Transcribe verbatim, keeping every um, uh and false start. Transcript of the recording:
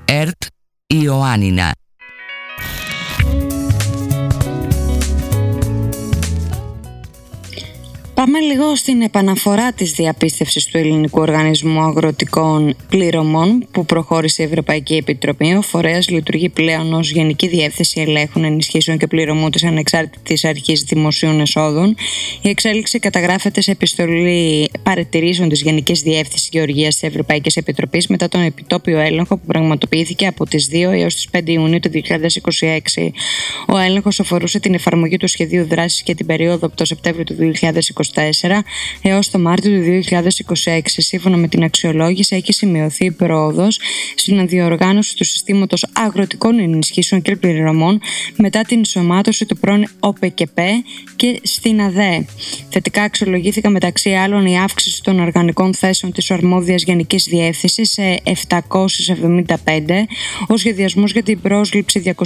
ΕΡΤ Ιωάννινα. Πάμε λίγο στην επαναφορά της διαπίστευσης του Ελληνικού Οργανισμού Αγροτικών Πληρωμών που προχώρησε η Ευρωπαϊκή Επιτροπή. Ο φορέας λειτουργεί πλέον ως Γενική Διεύθυνση Ελέγχων Ενισχύσεων και Πληρωμού της Ανεξάρτητης Αρχής Δημοσίων Εσόδων. Η εξέλιξη καταγράφεται σε επιστολή παρατηρήσεων της Γενικής Διεύθυνσης Γεωργίας της Ευρωπαϊκής Επιτροπής μετά τον επιτόπιο έλεγχο που πραγματοποιήθηκε από τις δύο έως τις πέντε Ιουνίου του δύο χιλιάδες είκοσι έξι. Ο έλεγχος αφορούσε την εφαρμογή του σχεδίου δράσης για την περίοδο από το Σεπτέμβριο του δύο χιλιάδες είκοσι τέσσερα έως το Μάρτιο του δύο χιλιάδες είκοσι έξι. Σύμφωνα με την αξιολόγηση, έχει σημειωθεί πρόοδος στην αναδιοργάνωση του συστήματος αγροτικών ενισχύσεων και πληρωμών μετά την ενσωμάτωση του πρώην ΟΠΕΚΕΠΕ και στην ΑΔΕ. Θετικά αξιολογήθηκαν μεταξύ άλλων η αύξηση των οργανικών θέσεων της αρμόδιας Γενικής Διεύθυνσης σε επτακόσιες εβδομήντα πέντε, ο σχεδιασμός για την πρόσληψη